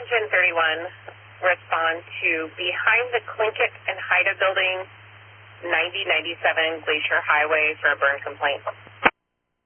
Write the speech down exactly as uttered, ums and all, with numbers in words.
Engine thirty-one, respond to behind the Clinkett and Haida building, ninety ninety-seven Glacier Highway for a burn complaint.